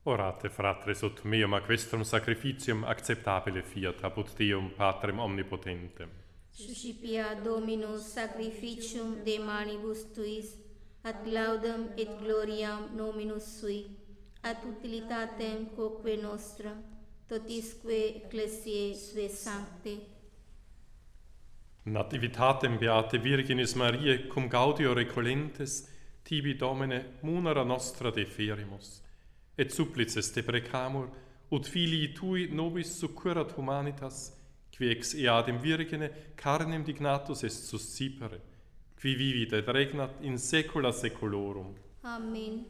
Orate, fratres, ut meum ac vestrum sacrificium acceptabile fiat apud Deum Patrem omnipotentem. Suscipia Dominus sacrificium de manibus tuis, ad laudem et gloriam nominus sui, ad utilitatem quoque nostra, totisque ecclesiae sue sancte. Nativitatem beate Virginis Mariae cum gaudio recolentes, tibi Domine munera nostra deferimus, et supplices te precamur, ut filii tui nobis succurrat humanitas, qui ex eadem Virgine carnem dignatus est suscipere, qui vivit et regnat in saecula saeculorum. Amen.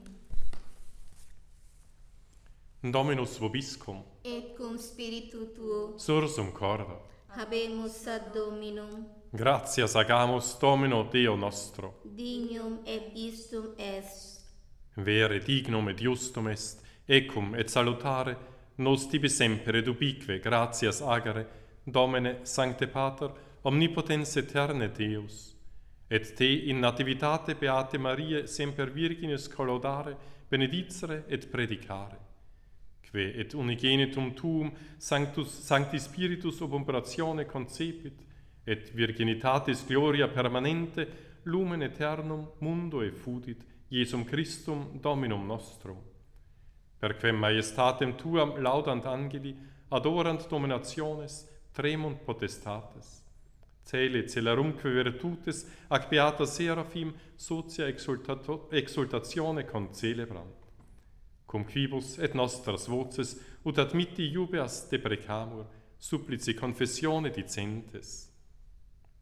Dominus vobiscum, Et cum spiritu tuo, sursum corda. habemus ad Dominum, Gratias agamus Domino Deo nostro. dignum et istum est. Vere dignum et justum est, ecum et salutare, nos tibi semper et ubique gratias agere, Domine, Sancte Pater, omnipotens aeterne Deus, et te in nativitate beate Mariae semper Virginis collodare, benedicere et predicare, que et unigenitum tuum Sancti Spiritus ob operatione concepit, et virginitatis gloria permanente, lumen aeternum mundo effudit, Iesum Christum Dominum nostrum. Per quem majestatem tuam laudant angeli, adorant dominationes, tremunt potestates. Cele celerumque virtutes, ac beata seraphim, socia exultatione concelebrant. Cum quibus et nostras voces, ut admitti iubeas deprecamur, supplici confessione dicentes.